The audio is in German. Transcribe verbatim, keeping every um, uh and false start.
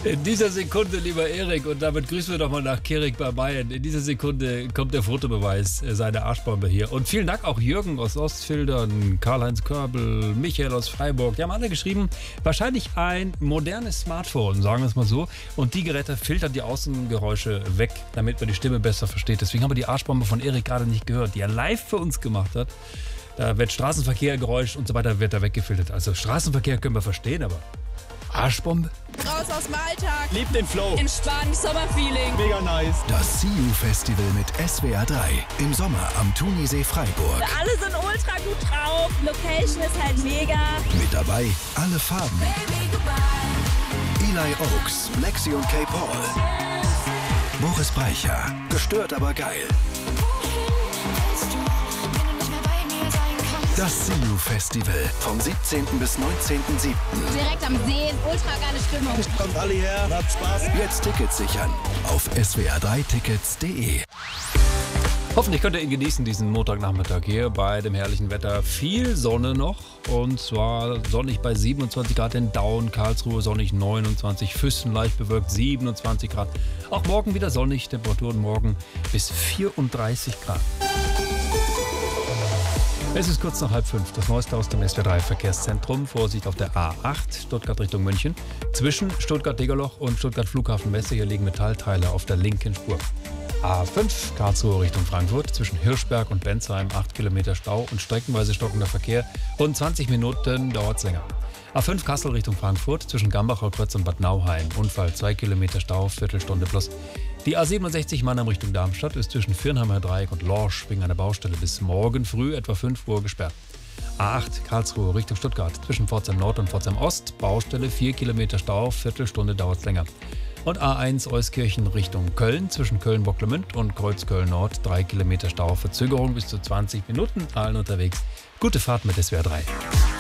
In dieser Sekunde, lieber Erik, und damit grüßen wir doch mal nach Kehrig bei Bayern. In dieser Sekunde kommt der Fotobeweis seiner Arschbombe hier. Und vielen Dank auch Jürgen aus Ostfildern, Karl-Heinz Körbel, Michael aus Freiburg. Die haben alle geschrieben, wahrscheinlich ein modernes Smartphone, sagen wir es mal so. Und die Geräte filtern die Außengeräusche weg, damit man die Stimme besser versteht. Deswegen haben wir die Arschbombe von Erik gerade nicht gehört, die er live für uns gemacht hat. Da wird Straßenverkehr, Geräusch und so weiter wird da weggefiltert. Also Straßenverkehr können wir verstehen, aber Arschbombe? Raus aus dem Alltag. Lieb den Flow. Entspannt, Sommerfeeling. Mega nice. Das See You Festival mit S W R drei. Im Sommer am Thunisee Freiburg. Alle sind ultra gut drauf. Location ist halt mega. Mit dabei alle Farben. Baby, goodbye. Eli Oaks, Lexi und Kay Paul. Boris Brejcha. Gestört, aber geil. Das See You Festival vom siebzehnten bis neunzehnten siebten Direkt am See, ultra geile Stimmung. Kommt alle her, habt Spaß. Jetzt Tickets sichern auf s w r drei tickets punkt de. Hoffentlich könnt ihr ihn genießen, diesen Montagnachmittag hier bei dem herrlichen Wetter. Viel Sonne noch, und zwar sonnig bei siebenundzwanzig Grad in Daun, Karlsruhe sonnig neunundzwanzig, Füssen leicht bewölkt siebenundzwanzig Grad. Auch morgen wieder sonnig, Temperaturen morgen bis vierunddreißig Grad. Es ist kurz nach halb fünf. Das Neueste aus dem S W R drei Verkehrszentrum. Vorsicht auf der A acht, Stuttgart Richtung München. Zwischen Stuttgart-Degerloch und Stuttgart-Flughafen-Messe. Hier liegen Metallteile auf der linken Spur. A fünf, Karlsruhe Richtung Frankfurt. Zwischen Hirschberg und Bensheim acht Kilometer Stau und streckenweise stockender Verkehr. Rund zwanzig Minuten dauert es länger. A fünf, Kassel Richtung Frankfurt. Zwischen Gambacher Kreuz und Bad Nauheim. Unfall, zwei Kilometer Stau, Viertelstunde plus. Die A siebenundsechzig Mannheim Richtung Darmstadt ist zwischen Firnheimer Dreieck und Lorsch wegen einer Baustelle bis morgen früh etwa fünf Uhr gesperrt. A acht, Karlsruhe Richtung Stuttgart. Zwischen Pforzheim Nord und Pforzheim Ost. Baustelle, vier Kilometer Stau, Viertelstunde dauert es länger. Und A eins, Euskirchen Richtung Köln. Zwischen Köln-Bocklemünd und Kreuzköln Nord. drei Kilometer Stau, Verzögerung bis zu zwanzig Minuten. Allen unterwegs. Gute Fahrt mit S W R drei.